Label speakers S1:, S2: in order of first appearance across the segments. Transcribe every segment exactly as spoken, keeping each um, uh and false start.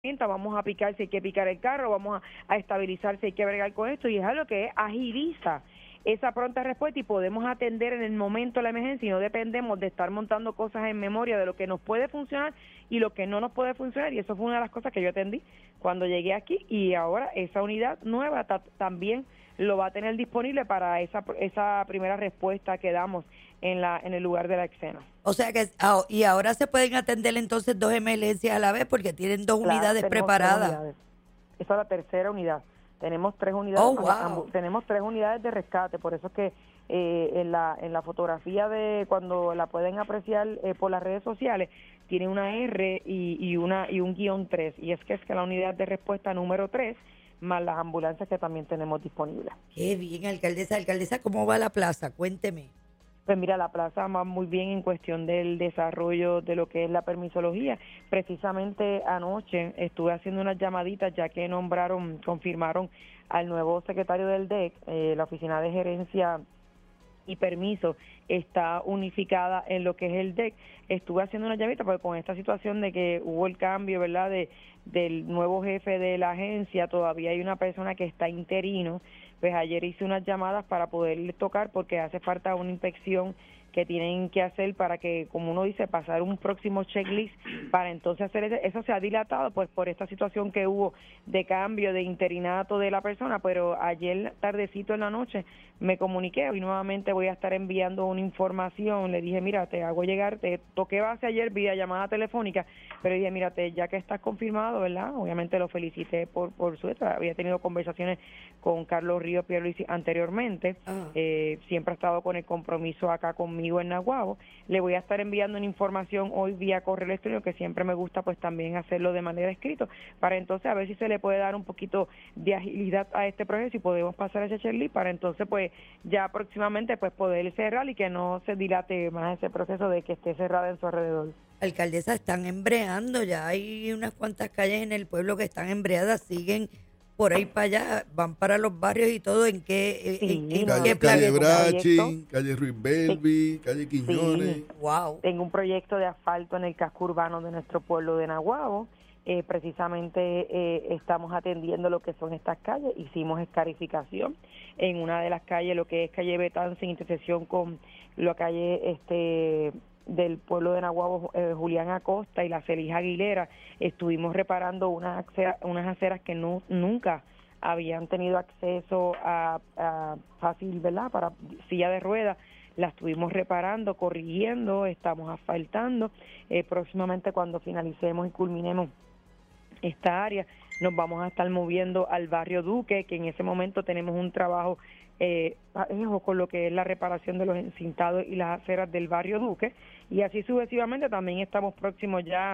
S1: vamos a picar si hay que picar el carro, vamos a, a estabilizar si hay que bregar con esto, y es algo que agiliza esa pronta respuesta y podemos atender en el momento la emergencia y no dependemos de estar montando cosas en memoria de lo que nos puede funcionar y lo que no nos puede funcionar, y eso fue una de las cosas que yo atendí cuando llegué aquí, y ahora esa unidad nueva ta- también lo va a tener disponible para esa esa primera respuesta que damos en la en el lugar de la escena.
S2: O sea que, ah, y ahora se pueden atender entonces dos emergencias a la vez porque tienen dos
S1: Claro,
S2: unidades
S1: tenemos
S2: preparadas.
S1: tres unidades. Esa es la tercera unidad. Tenemos tres unidades,
S2: Oh, wow.
S1: tenemos tres unidades de rescate, por eso es que eh, en la en la fotografía de cuando la pueden apreciar eh, por las redes sociales tiene una R y, y una y un guión tres, y es que es que la unidad de respuesta número tres más las ambulancias que también tenemos disponibles.
S2: Qué bien, alcaldesa. Alcaldesa, ¿cómo va la plaza? Cuénteme.
S1: Pues mira, la plaza va muy bien en cuestión del desarrollo de lo que es la permisología. Precisamente anoche estuve haciendo unas llamaditas ya que nombraron, confirmaron al nuevo secretario del D E C, eh, la Oficina de Gerencia y Permiso está unificada en lo que es el D E C. Estuve haciendo una llamita porque con esta situación de que hubo el cambio, ¿verdad?, de del nuevo jefe de la agencia, todavía hay una persona que está interino. Pues ayer hice unas llamadas para poderle tocar porque hace falta una inspección que tienen que hacer para que, como uno dice, pasar un próximo checklist para entonces hacer ese, eso se ha dilatado pues por esta situación que hubo de cambio de interinato de la persona, pero ayer tardecito en la noche me comuniqué y nuevamente voy a estar enviando una información. Le dije, mira, te hago llegar, te toqué base ayer vía llamada telefónica, pero dije, mírate, ya que estás confirmado, ¿verdad? Obviamente lo felicité por, por su hecho, había tenido conversaciones con Carlos Río Pierluisi anteriormente,
S2: Ah.
S1: eh, siempre ha estado con el compromiso acá conmigo en Naguabo. Le voy a estar enviando una información hoy vía correo electrónico, que siempre me gusta pues también hacerlo de manera escrita, para entonces a ver si se le puede dar un poquito de agilidad a este proceso y podemos pasar ese checklist para entonces pues ya próximamente pues poder cerrar y que no se dilate más ese proceso de que esté cerrada en su alrededor.
S2: Alcaldesa, están embreando, ya hay unas cuantas calles en el pueblo que están embreadas, siguen por ahí para allá, van para los barrios y todo. ¿En qué,
S1: Sí,
S2: en, en
S1: no,
S2: qué
S3: Calle,
S2: plan?
S3: calle
S1: proyecto?
S3: Brachi, calle Ruiz Belvi, calle Quiñones.
S1: Sí.
S2: Wow.
S1: Tengo un proyecto de asfalto en el casco urbano de nuestro pueblo de Naguabo. Eh, precisamente eh, estamos atendiendo lo que son estas calles. Hicimos escarificación en una de las calles, lo que es calle Betance, en intersección con la calle este del pueblo de Naguabo, eh, Julián Acosta y la Celija Aguilera. Estuvimos reparando unas aceras, unas aceras que no nunca habían tenido acceso a, a fácil, ¿verdad?, para silla de ruedas. La estuvimos reparando, corrigiendo, estamos asfaltando. Eh, próximamente, cuando finalicemos y culminemos esta área, nos vamos a estar moviendo al barrio Duque, que en ese momento tenemos un trabajo eh, con lo que es la reparación de los encintados y las aceras del barrio Duque, y así sucesivamente. También estamos próximos ya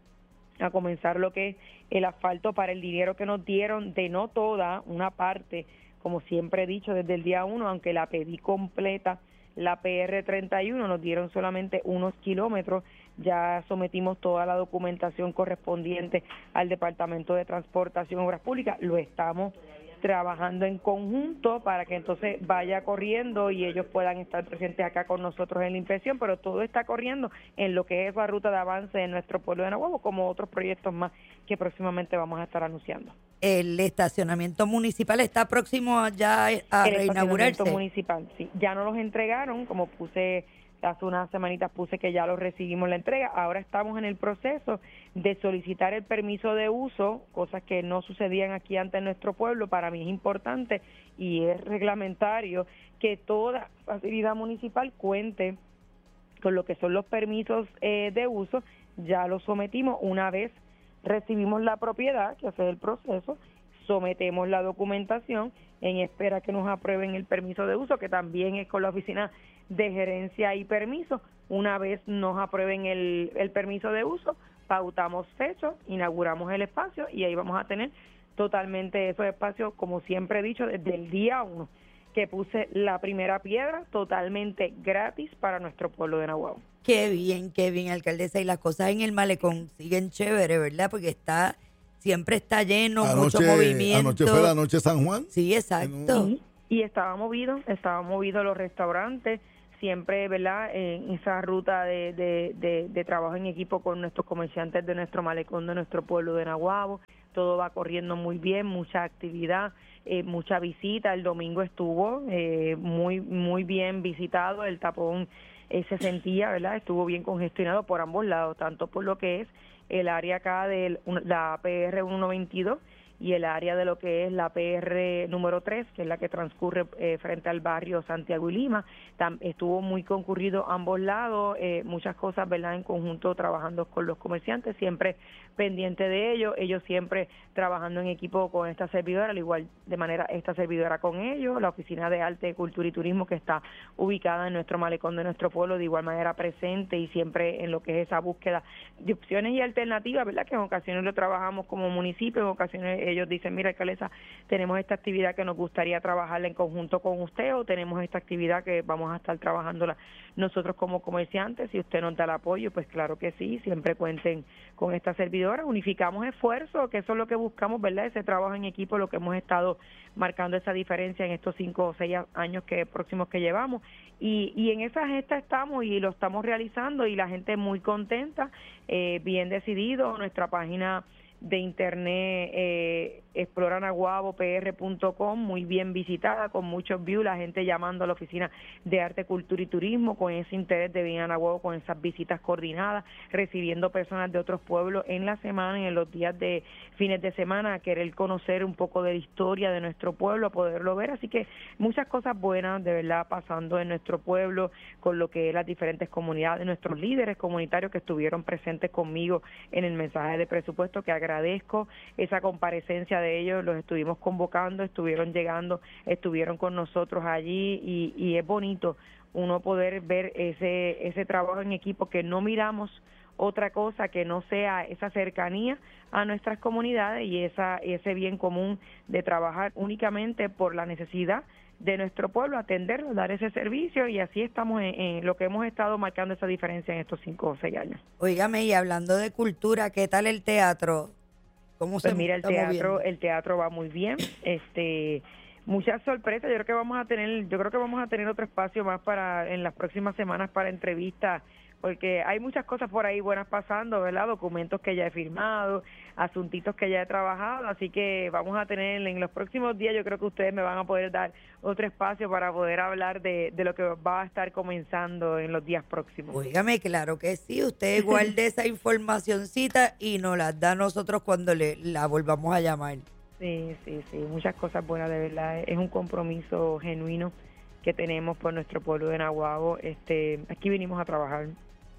S1: a comenzar lo que es el asfalto para el dinero que nos dieron, de no toda, una parte, como siempre he dicho desde el día uno, aunque la pedí completa, la P R treinta y uno, nos dieron solamente unos kilómetros. Ya sometimos toda la documentación correspondiente al Departamento de Transportación y Obras Públicas, lo estamos trabajando en conjunto para que entonces vaya corriendo y ellos puedan estar presentes acá con nosotros en la inspección, pero todo está corriendo en lo que es la ruta de avance en nuestro pueblo de Naguabo, como otros proyectos más que próximamente vamos a estar anunciando.
S2: El estacionamiento municipal está próximo a ya a
S1: El
S2: reinaugurarse.
S1: estacionamiento municipal, sí, ya no los entregaron, como puse hace unas semanitas, puse que ya los recibimos la entrega. Ahora estamos en el proceso de solicitar el permiso de uso, cosas que no sucedían aquí antes en nuestro pueblo. Para mí es importante y es reglamentario que toda facilidad municipal cuente con lo que son los permisos eh, de uso. Ya los sometimos una vez recibimos la propiedad, que ese es el proceso, sometemos la documentación en espera que nos aprueben el permiso de uso, que también es con la Oficina de Gerencia y Permiso. Una vez nos aprueben el, el permiso de uso, pautamos fecha, inauguramos el espacio y ahí vamos a tener totalmente esos espacios, como siempre he dicho, desde el día uno que puse la primera piedra, totalmente gratis para nuestro pueblo de Naguabo.
S2: Qué bien, qué bien, alcaldesa. Y las cosas en el malecón siguen chévere, ¿verdad? Porque está, siempre está lleno,
S3: Anoche,
S2: mucho movimiento.
S3: anoche fue la noche San Juan.
S2: Sí, exacto.
S1: Sí, y estaba movido, estaba movido los restaurantes, siempre, ¿verdad?, en esa ruta de, de, de, de trabajo en equipo con nuestros comerciantes de nuestro malecón, de nuestro pueblo de Naguabo. Todo va corriendo muy bien, mucha actividad, eh, mucha visita. El domingo estuvo eh, muy muy bien visitado, el tapón eh, se sentía, ¿verdad?, estuvo bien congestionado por ambos lados, tanto por lo que es el área acá de la P R ciento noventa y dos y el área de lo que es la P R número tres, que es la que transcurre eh, frente al barrio Santiago y Lima. Tam, estuvo muy concurrido ambos lados, eh, muchas cosas, ¿verdad?, en conjunto trabajando con los comerciantes, siempre pendiente de ellos, ellos siempre trabajando en equipo con esta servidora, al igual de manera esta servidora con ellos, la Oficina de Arte, Cultura y Turismo, que está ubicada en nuestro malecón de nuestro pueblo, de igual manera presente y siempre en lo que es esa búsqueda de opciones y alternativas, ¿verdad?, que en ocasiones lo trabajamos como municipio, en ocasiones ellos dicen, mira, alcaldesa, tenemos esta actividad que nos gustaría trabajarla en conjunto con usted, o tenemos esta actividad que vamos a estar trabajándola nosotros como comerciantes. Si usted nos da el apoyo, pues claro que sí, siempre cuenten con esta servidora. Unificamos esfuerzos, que eso es lo que buscamos, ¿verdad?, ese trabajo en equipo, lo que hemos estado marcando esa diferencia en estos cinco o seis años que próximos que llevamos. Y, y en esa gesta estamos y lo estamos realizando, y la gente muy contenta, eh, bien decidido. Nuestra página de internet eh, explora naguabo p r punto com, muy bien visitada, con muchos views, la gente llamando a la Oficina de Arte, Cultura y Turismo con ese interés de venir a Naguabo, con esas visitas coordinadas, recibiendo personas de otros pueblos en la semana y en los días de fines de semana a querer conocer un poco de la historia de nuestro pueblo, a poderlo ver. Así que muchas cosas buenas de verdad pasando en nuestro pueblo, con lo que es las diferentes comunidades, nuestros líderes comunitarios que estuvieron presentes conmigo en el mensaje de presupuesto, que agradezco esa comparecencia de ellos, los estuvimos convocando, estuvieron llegando, estuvieron con nosotros allí, y, y es bonito uno poder ver ese ese trabajo en equipo, que no miramos otra cosa que no sea esa cercanía a nuestras comunidades y esa ese bien común de trabajar únicamente por la necesidad de nuestro pueblo, atenderlo, dar ese servicio, y así estamos en, en lo que hemos estado marcando esa diferencia en estos cinco o seis años.
S2: Óigame, y hablando de cultura, ¿qué tal el teatro? ¿Cómo se
S1: Pues mira, el
S2: está
S1: teatro,
S2: moviendo?
S1: el teatro va muy bien, este, muchas sorpresas. Yo creo que vamos a tener, yo creo que vamos a tener otro espacio más para en las próximas semanas para entrevistas, porque hay muchas cosas por ahí buenas pasando, ¿verdad? Documentos que ya he firmado, asuntitos que ya he trabajado, así que vamos a tener en los próximos días, yo creo que ustedes me van a poder dar otro espacio para poder hablar de, de lo que va a estar comenzando en los días próximos.
S2: Óigame, claro que sí, usted guarde esa informacioncita y nos la da a nosotros cuando le la volvamos a llamar.
S1: Sí, sí, sí, muchas cosas buenas, de verdad, es un compromiso genuino que tenemos por nuestro pueblo de Naguabo. Este, aquí vinimos a trabajar.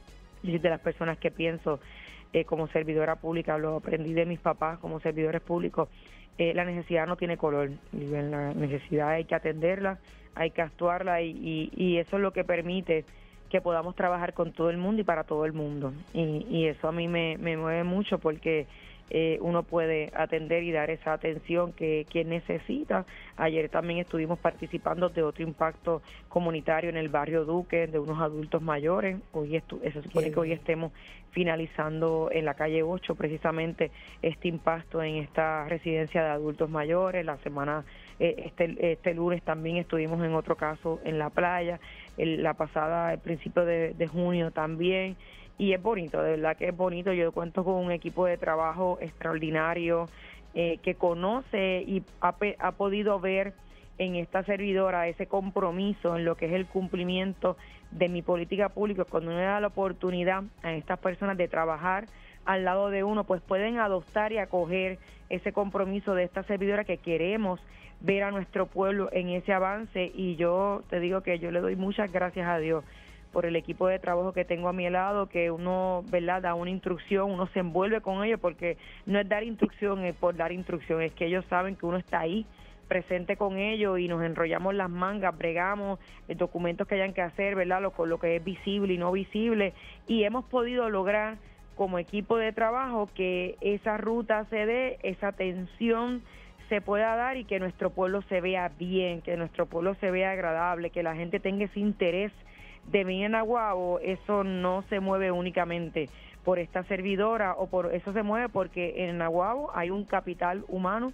S1: Yo soy de las personas que pienso, eh, como servidora pública, lo aprendí de mis papás como servidores públicos, eh, la necesidad no tiene color, y la necesidad hay que atenderla, hay que actuarla, y, y, y eso es lo que permite que podamos trabajar con todo el mundo y para todo el mundo, y, y eso a mí me, me mueve mucho, porque eh, uno puede atender y dar esa atención que quien necesita. Ayer también estuvimos participando de otro impacto comunitario en el barrio Duque, de unos adultos mayores. Hoy estu se supone que hoy estemos finalizando en la calle ocho precisamente este impacto en esta residencia de adultos mayores. La semana, eh, este, este lunes también estuvimos en otro caso en la playa, el, la pasada, el principio de, de junio también. Y es bonito, de verdad que es bonito. Yo cuento con un equipo de trabajo extraordinario eh, que conoce y ha, ha podido ver en esta servidora ese compromiso en lo que es el cumplimiento de mi política pública. Cuando uno le da la oportunidad a estas personas de trabajar al lado de uno, pues pueden adoptar y acoger ese compromiso de esta servidora, que queremos ver a nuestro pueblo en ese avance. Y yo te digo que yo le doy muchas gracias a Dios por el equipo de trabajo que tengo a mi lado, que uno, ¿verdad?, da una instrucción, uno se envuelve con ellos, porque no es dar instrucción es por dar instrucción, es que ellos saben que uno está ahí presente con ellos, y nos enrollamos las mangas, bregamos documentos que hayan que hacer, ¿verdad?, lo, lo que es visible y no visible, y hemos podido lograr como equipo de trabajo que esa ruta se dé, esa atención se pueda dar, y que nuestro pueblo se vea bien, que nuestro pueblo se vea agradable, que la gente tenga ese interés de venir a Naguabo. Eso no se mueve únicamente por esta servidora, o por eso se mueve porque en Naguabo hay un capital humano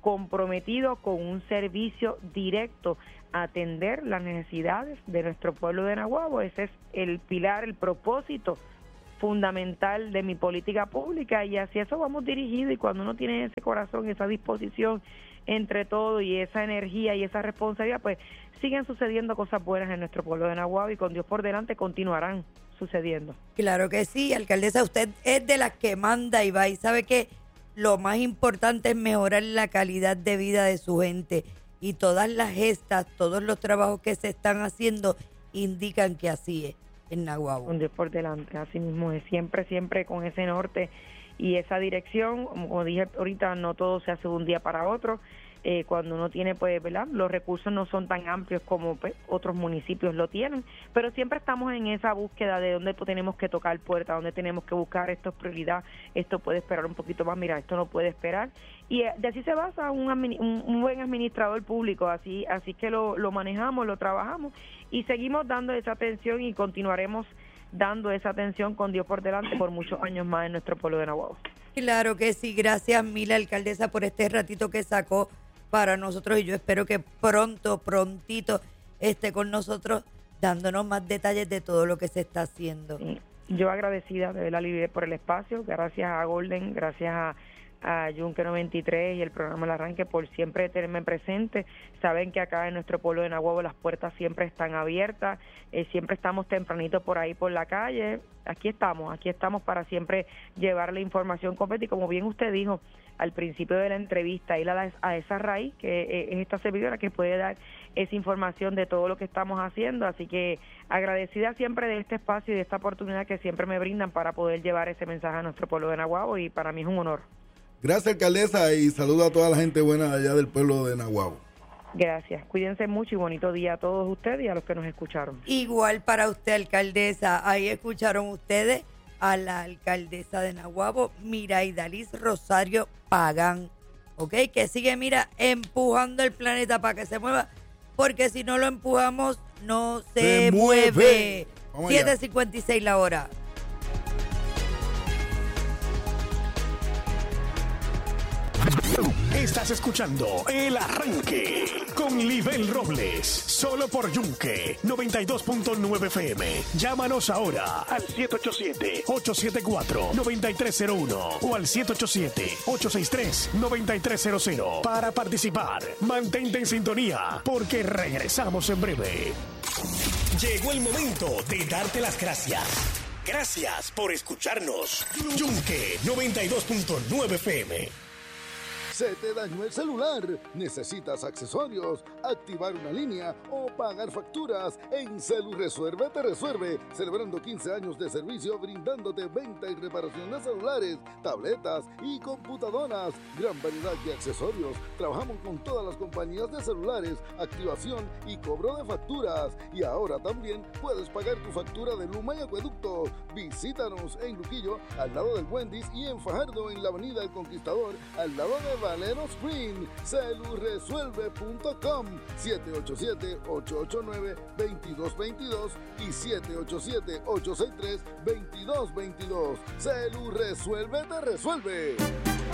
S1: comprometido con un servicio directo a atender las necesidades de nuestro pueblo de Naguabo. Ese es el pilar, el propósito fundamental de mi política pública, y hacia eso vamos dirigidos. Y cuando uno tiene ese corazón, esa disposición entre todos y esa energía y esa responsabilidad, pues siguen sucediendo cosas buenas en nuestro pueblo de Naguabo, y con Dios por delante continuarán sucediendo.
S2: Claro que sí, alcaldesa, usted es de las que manda y va, y sabe que lo más importante es mejorar la calidad de vida de su gente, y todas las gestas, todos los trabajos que se están haciendo indican que así es en Naguabo.
S1: Con Dios por delante, así mismo es, siempre, siempre con ese norte y esa dirección. Como dije ahorita, no todo se hace de un día para otro. Eh, cuando uno tiene, pues, ¿verdad? Los recursos no son tan amplios como pues, otros municipios lo tienen, pero siempre estamos en esa búsqueda de dónde tenemos que tocar puerta, dónde tenemos que buscar, esto es prioridad, esto puede esperar un poquito más, mira, esto no puede esperar, y eh, de así se basa un, un, un buen administrador público, así así que lo, lo manejamos, lo trabajamos, y seguimos dando esa atención y continuaremos dando esa atención con Dios por delante por muchos años más en nuestro pueblo de Naguabo.
S2: Claro que sí, gracias mil, alcaldesa, por este ratito que sacó para nosotros, y yo espero que pronto, prontito esté con nosotros dándonos más detalles de todo lo que se está haciendo.
S1: Yo agradecida de la Libre por el espacio, gracias a Golden, gracias a, a Yunque noventa y tres y el programa El Arranque por siempre tenerme presente. Saben que acá en nuestro pueblo de Naguabo las puertas siempre están abiertas, eh, siempre estamos tempranito por ahí por la calle. Aquí estamos, aquí estamos para siempre llevar la información completa, y como bien usted dijo al principio de la entrevista, ir a, la, a esa raíz que eh, es esta servidora que puede dar esa información de todo lo que estamos haciendo. Así que agradecida siempre de este espacio y de esta oportunidad que siempre me brindan para poder llevar ese mensaje a nuestro pueblo de Naguabo, y para mí es un honor.
S3: Gracias, alcaldesa, y saluda a toda la gente buena allá del pueblo de Naguabo.
S1: Gracias, cuídense mucho y bonito día a todos ustedes y a los que nos escucharon.
S2: Igual para usted, alcaldesa. Ahí escucharon ustedes a la alcaldesa de Naguabo, Miraidalis Rosario Pagán, ¿ok? Que sigue, mira, empujando el planeta para que se mueva, porque si no lo empujamos, no se, se mueve. mueve. siete cincuenta y seis la hora.
S4: Estás escuchando El Arranque con Libel Robles, solo por Yunque noventa y dos punto nueve F M. Llámanos ahora al siete ocho siete, ocho siete cuatro, nueve tres cero uno o al siete ocho siete, ocho seis tres, nueve tres cero cero para participar. Mantente en sintonía porque regresamos en breve. Llegó el momento de darte las gracias. Gracias por escucharnos. Yunque noventa y dos punto nueve F M.
S5: ¿Se te dañó el celular? ¿Necesitas accesorios, activar una línea o pagar facturas? En Celu Resuelve te resuelve, celebrando quince años de servicio brindándote venta y reparación de celulares, tabletas y computadoras. Gran variedad de accesorios. Trabajamos con todas las compañías de celulares, activación y cobro de facturas. Y ahora también puedes pagar tu factura de Luma y Acueducto. Visítanos en Luquillo, al lado del Wendy's, y en Fajardo, en la Avenida El Conquistador, al lado de Valero Spring. Celu Resuelve punto com, siete ocho siete, ocho ocho nueve, dos dos dos dos y siete ocho siete, ocho seis tres, dos dos dos dos. Celu Resuelve te resuelve.